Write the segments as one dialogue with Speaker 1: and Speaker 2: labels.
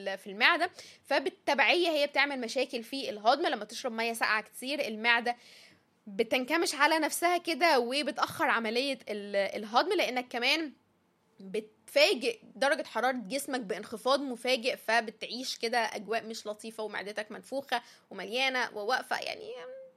Speaker 1: في المعده، فبالتبعيه هي بتعمل مشاكل في الهضم. لما تشرب ميه ساقعه كتير المعده بتنكمش على نفسها كده وبتاخر عمليه الهضم، لانك كمان بتفاجئ درجة حرارة جسمك بانخفاض مفاجئ، فبتعيش كده أجواء مش لطيفة ومعدتك منفوخة ومليانة وواقفة، يعني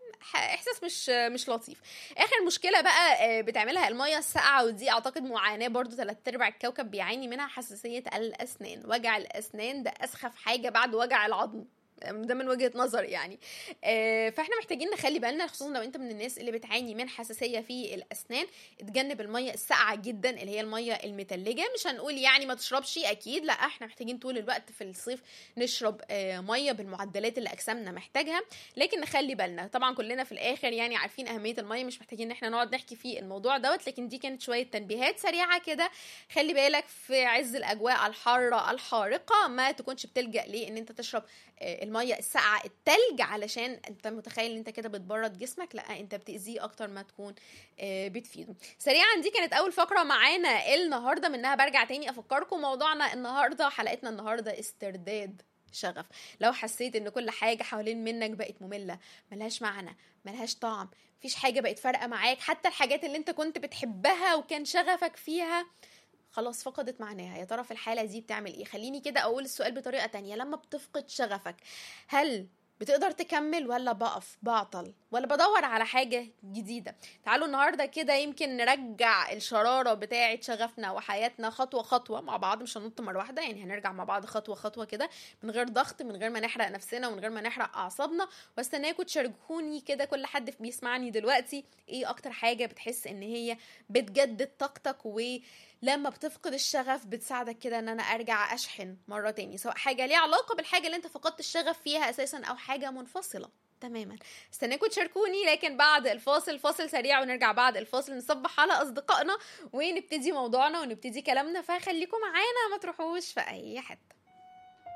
Speaker 1: احساس مش لطيف. اخر مشكله بقى بتعملها الميه الساقعه، ودي اعتقد معاناه برضو 3/4 الكوكب بيعاني منها، حساسيه الاسنان. وجع الاسنان ده اسخف حاجه بعد وجع العظم، ده من وجهة نظر يعني. فاحنا محتاجين نخلي بالنا، خصوصا لو انت من الناس اللي بتعاني من حساسية في الاسنان. اتجنب المية الساقعة جدا اللي هي المية المتلجة. مش هنقول يعني ما تشربش، اكيد لا، احنا محتاجين طول الوقت في الصيف نشرب مية بالمعدلات اللي اجسامنا محتاجها، لكن نخلي بالنا. طبعا كلنا في الاخر يعني عارفين اهمية المية، مش محتاجين ان احنا نقعد نحكي في الموضوع دوت، لكن دي كانت شوية تنبيهات سريعة كده. خلي بالك في عز الاجواء الحارة الحارقة ما تكونش بتلجأ ليه ان انت تشرب الميه الساقعه التلج، علشان انت متخيل ان انت كده بتبرد جسمك، لا انت بتاذيه اكتر ما تكون بتفيده. سريعا دي كانت اول فقره معانا النهارده، منها برجع تاني افكركم موضوعنا النهارده، حلقتنا النهارده استرداد شغف. لو حسيت ان كل حاجه حوالين منك بقت ممله، ملهاش معنى، ملهاش طعم، مفيش حاجه بقت فارقه معاك، حتى الحاجات اللي انت كنت بتحبها وكان شغفك فيها خلاص فقدت معناها، يا ترى في الحالة دي بتعمل ايه؟ خليني كده اقول السؤال بطريقة تانية. لما بتفقد شغفك هل بتقدر تكمل، ولا بقف بعطل، ولا بدور على حاجة جديدة؟ تعالوا النهاردة كده يمكن نرجع الشرارة بتاعة شغفنا وحياتنا خطوة خطوة مع بعض، مش هننط مرة واحدة، يعني هنرجع مع بعض خطوة خطوة كده، من غير ضغط، من غير ما نحرق نفسنا ومن غير ما نحرق أعصابنا. واستناكوا تشاركوني كده كل حد بيسمعني دلوقتي ايه أكتر حاجة بتحس ان هي بتجدد طاقتك، ولما بتفقد الشغف بتساعدك كده ان انا ارجع اشحن مرة تاني، سواء حاجة ليها علاقة بالحاجة اللي انت فقدت الشغف فيها اساسا او حاجة منفصلة تماما. استناكوا تشاركوني، لكن بعد الفاصل، فاصل سريع ونرجع بعد الفاصل نصبح على اصدقائنا ونبتدي موضوعنا ونبتدي كلامنا، فخليكم معانا ما تروحوش في اي حتة.